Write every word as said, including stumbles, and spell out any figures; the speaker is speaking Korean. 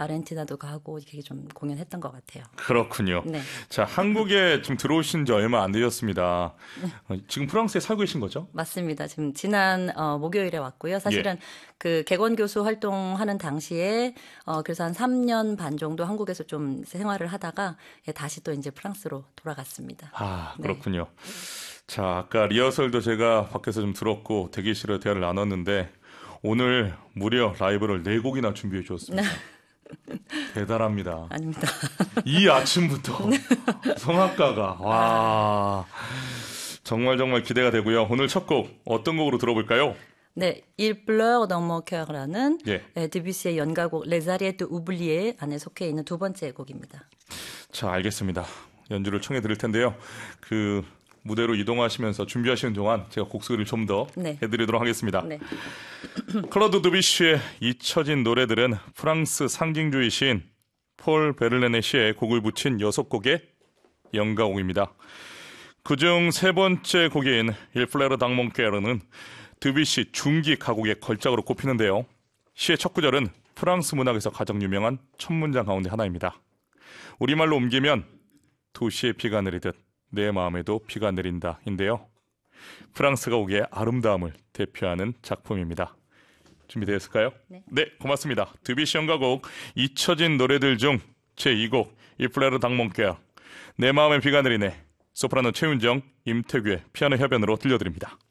아르헨티나도 가고 이렇게 좀 공연했던 것 같아요. 그렇군요. 네. 자, 한국에 지금 들어오신 지 얼마 안 되셨습니다. 어, 지금 프랑스에 살고 계신 거죠? 맞습니다. 지금 지난 어, 목요일에 왔고요. 사실은 예. 그 객원 교수 활동하는 당시에 어, 그래서 한 삼 년 반 정도 한국에서 좀 생활을 하다가 예, 다시 또 이제 프랑스로 돌아갔습니다. 아, 네. 그렇군요. 자, 아까 리허설도 제가 밖에서 좀 들었고 대기실에 대화를 나눴는데 오늘 무려 라이브를 네 곡이나 준비해 주었습니다. 대단합니다. 아닙니다. 이 아침부터 성악가가 와 정말 정말 기대가 되고요. 오늘 첫 곡 어떤 곡으로 들어볼까요? 네, Il pleure dans mon cœur라는 예. 네, 드뷔시의 연가곡 Les Ariettes oubliées 안에 속해 있는 두 번째 곡입니다. 자, 알겠습니다. 연주를 청해 드릴 텐데요. 그 무대로 이동하시면서 준비하시는 동안 제가 곡 소개를 좀 더 네. 해드리도록 하겠습니다. 네. 클로드 드뷔시의 잊혀진 노래들은 프랑스 상징주의 시인 폴 베를레네 시에 곡을 붙인 여섯 곡의 연가곡입니다. 그중 세 번째 곡인 Il pleure dans mon cœur는 드뷔시 중기 가곡의 걸작으로 꼽히는데요. 시의 첫 구절은 프랑스 문학에서 가장 유명한 첫 문장 가운데 하나입니다. 우리말로 옮기면 도시에 비가 내리듯 내 마음에도 비가 내린다인데요. 프랑스 가곡의 아름다움을 대표하는 작품입니다. 준비되었을까요? 네. 네, 고맙습니다. 드뷔시 연가곡 잊혀진 노래들 중 제이 곡 Il pleure dans mon cœur 내 마음에 비가 내리네 소프라노 최윤정, 임태규의 피아노 협연으로 들려드립니다.